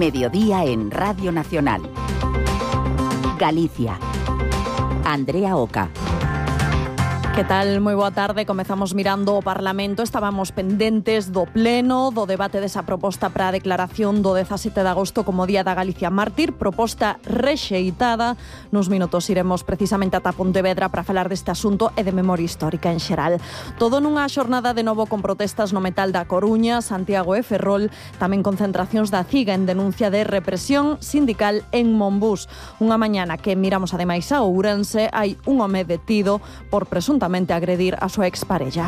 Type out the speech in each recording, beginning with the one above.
Mediodía en Radio Nacional. Galicia. Andrea Oca. Que tal? Moi boa tarde. Comezamos mirando o Parlamento. Estábamos pendentes do pleno, do debate desa proposta para a declaración do 17 de agosto como Día da Galicia Mártir, proposta rexeitada. Nos minutos iremos precisamente ata Pontevedra para falar deste asunto e de memoria histórica en xeral. Todo nunha xornada de novo con protestas no metal da Coruña, Santiago e Ferrol, tamén concentracións da CIGA en denuncia de represión sindical en Monbús. Unha mañana que miramos ademais a Ourense, hai un home detido por presuntamente agredir a súa exparella.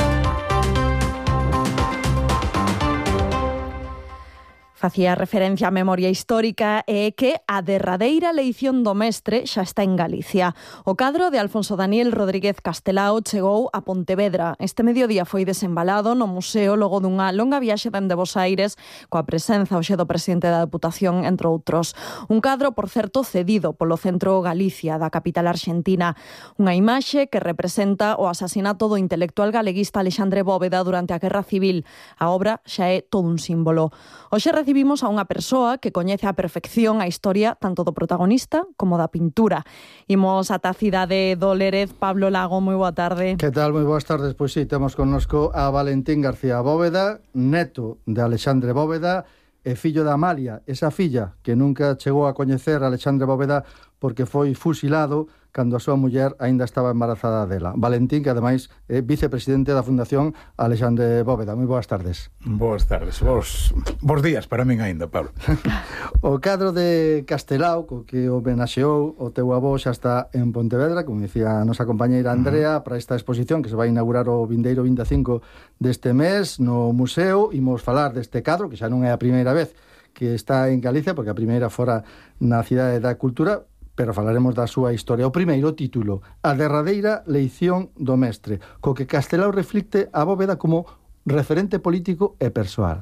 Facía referencia á memoria histórica e que a derradeira eleición do mestre xa está en Galicia. O cadro de Alfonso Daniel Rodríguez Castelao chegou a Pontevedra. Este mediodía foi desembalado no museo logo dunha longa viaxe dende Bos Aires coa presenza hoxe do presidente da Deputación, entre outros. Un cadro, por certo, cedido polo Centro Galicia da capital arxentina. Unha imaxe que representa o asasinato do intelectual galeguista Alexandre Bóveda durante a Guerra Civil. A obra xa é todo un símbolo. Hoxe recibimos a unha persoa que coñece a perfección a historia tanto do protagonista como da pintura. Imos ata a cidade do Lérez. Pablo Lago, moi boa tarde. Que tal? Moi boas tardes. Pois sí, temos connosco a Valentín García Bóveda, neto de Alexandre Bóveda e fillo de Amalia, esa filla que nunca chegou a coñecer a Alexandre Bóveda porque foi fusilado cando a súa muller aínda estaba embarazada dela. Valentín, que ademais é vicepresidente da Fundación Alexandre Bóveda. Moi boas tardes. Boas tardes. Bos días para min aínda, Pablo. O cadro de Castelao, co que homenaxeou o teu avó, xa está en Pontevedra, como dicía a nosa compañeira Andrea, para esta exposición que se vai inaugurar o vindeiro 25 deste mes no museo. Imos falar deste cadro, que xa non é a primeira vez que está en Galicia, porque a primeira fora na Cidade da Cultura, pero falaremos da súa historia. O primeiro título, a derradeira leición do mestre, co que Castelao reflicte a Bóveda como referente político e persoal.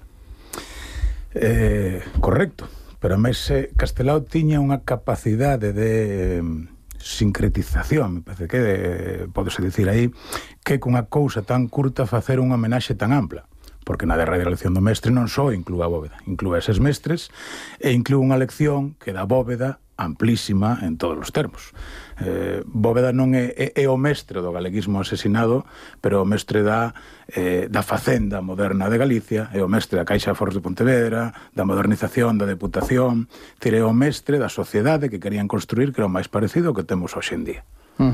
Correcto, pero máis Castelao tiña unha capacidade de sincretización, me parece que podese dicir aí, que cunha cousa tan curta facer unha homenaxe tan ampla. Porque na derradeira lección do mestre non só inclúe a Bóveda, inclúe eses mestres e inclúe unha lección que dá Bóveda amplísima en todos os termos. Bóveda non é o mestre do galeguismo asesinado, pero o mestre da facenda moderna de Galicia, é o mestre da Caixa de Aforros de Pontevedra, da modernización da Deputación, é o mestre da sociedade que querían construir, que era o máis parecido ao que temos hoxe en día.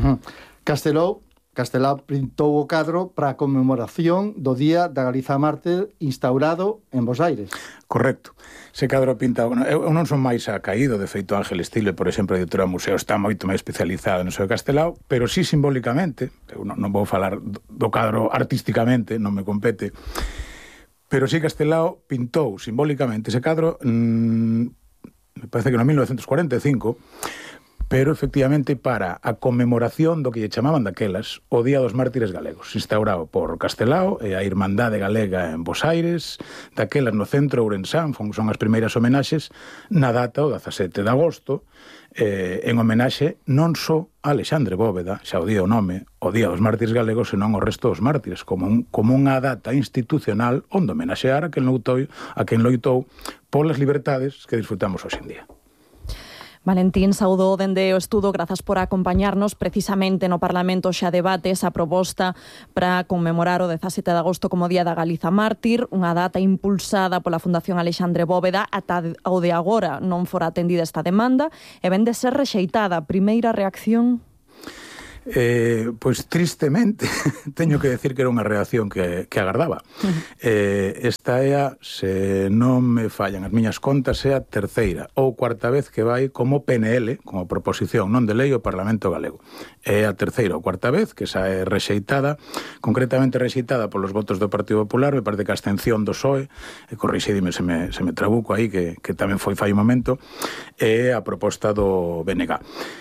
Castelao pintou o cadro para a conmemoración do Día da Galiza Mártir instaurado en Bos Aires. Correcto. Se cadro pinta... Eu non son máis acaído, de feito Ángel Estile, por exemplo, a editora do museo, está moito máis especializada no seu Castelao, pero sí simbólicamente, eu non vou falar do cadro artísticamente, non me compete, pero sí Castelao pintou simbólicamente ese cadro, me parece que no 1945, pero efectivamente para a conmemoración do que lle chamaban daquelas o Día dos Mártires Galegos, instaurado por Castelao e a Irmandade Galega en Bos Aires, daquelas no centro ourensán, son as primeiras homenaxes na data o 17 de agosto, en homenaxe non só a Alexandre Bóveda, xa o día o nome, o Día dos Mártires Galegos, senón o resto dos mártires, como unha data institucional onde homenaxear a quen loitou polas libertades que disfrutamos hoxe en día. Valentín, saúdo dende o estudo, grazas por acompañarnos. Precisamente no Parlamento xa debate esa proposta para conmemorar o 17 de agosto como Día da Galiza Mártir, unha data impulsada pola Fundación Alexandre Bóveda. Ata o de agora non fora atendida esta demanda e ven de ser rexeitada. Primeira reacción? Pois tristemente teño que decir que era unha reacción que agardaba. Esta é se non me fallan as miñas contas, é a terceira ou cuarta vez que vai como PNL, como proposición non de lei ao Parlamento Galego. É a terceira ou cuarta vez que xa é rexeitada, concretamente rexeitada polos votos do Partido Popular. Me parece que a abstención do PSOE, corrixidime se me trabuco aí, que tamén foi fai un momento, é a proposta do BNG.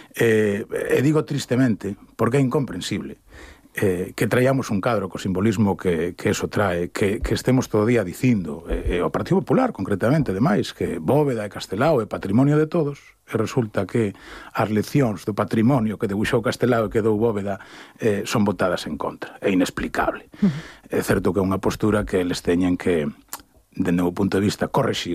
E digo tristemente porque é incomprensible que traíamos un cadro co simbolismo que eso trae, que estemos todo o día dicindo o Partido Popular concretamente, demais, que Bóveda e Castelao é patrimonio de todos, e resulta que as leccións do patrimonio que debuxou Castelao e que dou Bóveda son votadas en contra. É inexplicable. É certo que é unha postura que eles teñen que, dende o meu punto de vista, correxir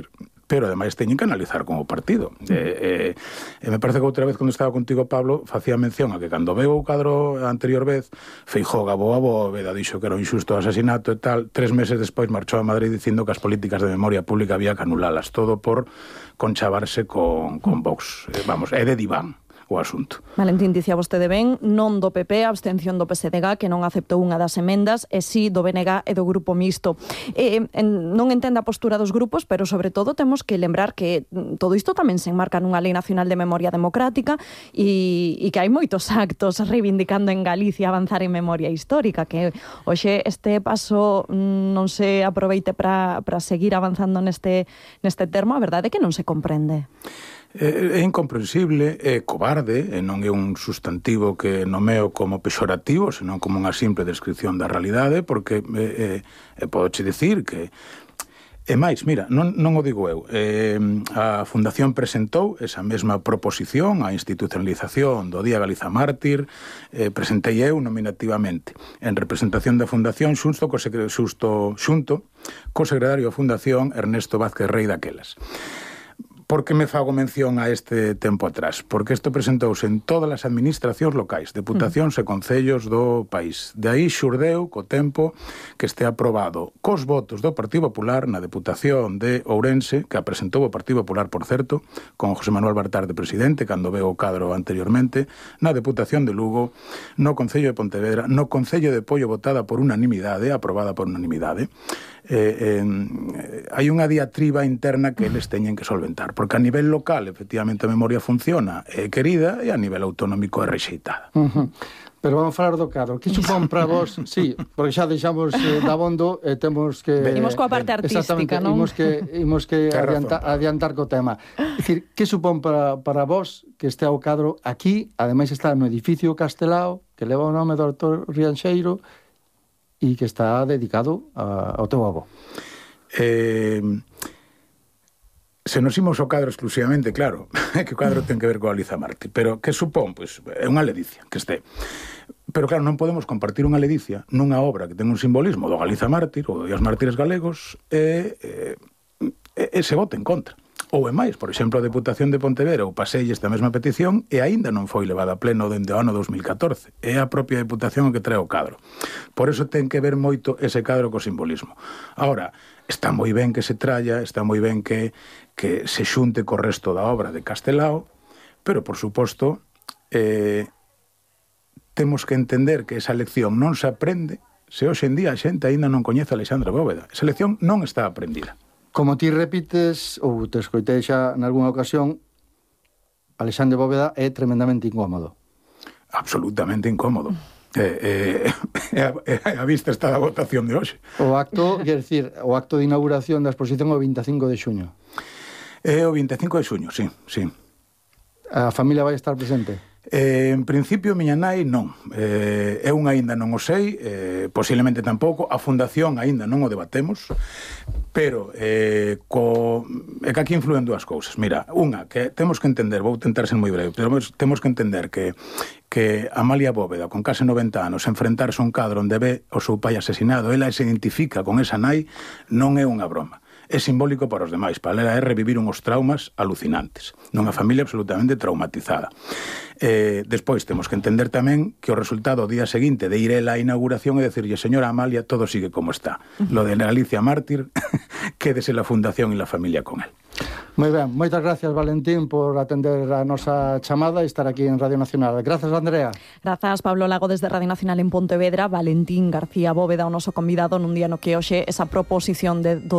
pero ademais teñen que analizar como partido. Me parece que outra vez, cando estaba contigo, Pablo, facía mención a que cando veu o cadro a anterior vez, Feijóo gabou a Bóveda, dixo que era un injusto asasinato e tal, 3 meses despois marchou a Madrid dicindo que as políticas de memoria pública había que anulalas, todo por conchavarse con Vox. Vamos, é de diván o asunto. Valentín, dicía vostede ben, non do PP, a abstención do PSDG, que non aceptou unha das emendas, e si do BNG e do Grupo Mixto. Non entende a postura dos grupos, pero sobre todo temos que lembrar que todo isto tamén se enmarca nunha Lei Nacional de Memoria Democrática e que hai moitos actos reivindicando en Galicia avanzar en memoria histórica, que hoxe este paso non se aproveite para seguir avanzando neste termo, a verdade é que non se comprende. É incomprensible, é cobarde, e non é un sustantivo que nomeo como pexorativo, senón como unha simple descripción da realidade, porque podoche dicir que... E máis, mira, non o digo eu, a Fundación presentou esa mesma proposición, a institucionalización do Día Galiza Mártir, presentei eu nominativamente, en representación da Fundación xunto co secretario da Fundación Ernesto Vázquez Rey daquelas. Por que me fago mención a este tempo atrás? Porque isto presentouse en todas as administracións locais, deputacións e concellos do país. De aí xurdeu co tempo que este aprobado cos votos do Partido Popular na Deputación de Ourense, que a presentou o Partido Popular, por certo, con José Manuel Bartar de presidente, cando veo o cadro anteriormente, na Deputación de Lugo, no Concello de Pontevedra, no Concello de Poio votada por unanimidade, aprobada por unanimidade. Hai unha diatriba interna que eles teñen que solventar, porque a nivel local, efectivamente, a memoria funciona, é querida, e a nivel autonómico é rexeitada. Pero vamos falar do cadro. Que supón para vos? Sí, porque xa deixamos dabondo e temos que... Imos coa parte artística, non? Imos que adiantar co tema. É dicir, que supón para vos que este o cadro aquí, ademais está no edificio Castelao, que leva o nome do autor Rianxeiro, e que está dedicado ao teu avó? Se nos imos ao cadro exclusivamente, claro, que o cadro ten que ver coa Galiza Mártir, pero que supón? Pois é unha ledicia que este. Pero claro, non podemos compartir unha ledicia nunha obra que ten un simbolismo do Galiza Mártir ou dos mártires galegos e se vote en contra. Ou é máis, por exemplo, a Deputación de Pontevedra ou pasei esta mesma petición e aínda non foi levada a pleno dende o ano 2014. É a propia Deputación o que trae o cadro. Por eso ten que ver moito ese cadro co simbolismo. Ahora, está moi ben que se tralla, está moi ben que se xunte co resto da obra de Castelao, pero, por suposto, temos que entender que esa lección non se aprende se hoxe en día a xente aínda non coñece a Alexandre Bóveda. Esa lección non está aprendida. Como ti repites, ou te escoitei xa nalgúna ocasión, Alexandre Bóveda é tremendamente incómodo. Absolutamente incómodo. A vista está da votación de hoxe. O acto, quer decir, o acto de inauguración da exposición o 25 de xuño. É o 25 de xuño, sí. A familia vai estar presente? En principio, miña nai non. Eu aínda non o sei, posiblemente tampouco. A Fundación aínda non o debatemos, pero é que aquí influen dúas cousas. Mira, unha, que temos que entender, vou tentar ser moi breve, pero temos que entender que Amalia Bóveda, con case 90 anos, enfrentarse a un cadro onde ve o seu pai asesinado, ela se identifica con esa nai, non é unha broma. É simbólico para os demais, para ela é revivir unhos traumas alucinantes, nunha familia absolutamente traumatizada. Despois temos que entender tamén que o resultado o día seguinte de ir ela á inauguración é decirlle, señora Amalia, todo sigue como está. Lo de Galicia Mártir, quédese la Fundación e la familia con él. Moi ben, moitas gracias, Valentín, por atender a nosa chamada e estar aquí en Radio Nacional. Grazas, Andrea. Grazas, Pablo Lago, desde Radio Nacional en Pontevedra. Valentín García Bóveda, o noso convidado nun día no que hoxe esa proposición do